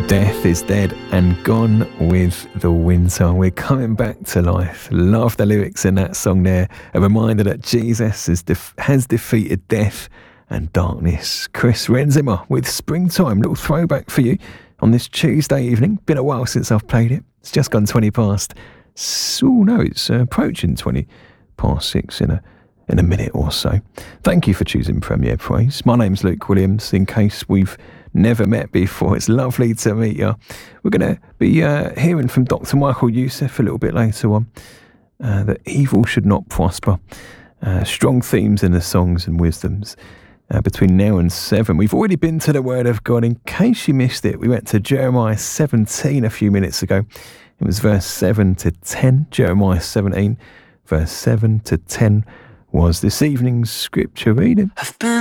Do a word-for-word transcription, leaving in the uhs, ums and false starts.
Death is dead and gone with the winter. We're coming back to life. Love the lyrics in that song there. A reminder that Jesus has, def- has defeated death and darkness. Chris Renzimmer with Springtime. Little throwback for you on this Tuesday evening. Been a while since I've played it. It's just gone twenty past. So, no, it's uh, approaching twenty past six in a in a minute or so. Thank you for choosing Premier Praise. My name's Luke Williams. In case we've never met before, it's lovely to meet you. We're going to be uh, hearing from Doctor Michael Youssef a little bit later on. Uh, that evil should not prosper. Uh, strong themes in the songs and wisdoms. Uh, between now and seven, we've already been to the Word of God. In case you missed it, we went to Jeremiah seventeen a few minutes ago. It was verse seven to ten. Jeremiah seventeen, verse seven to ten was this evening's scripture reading. I've been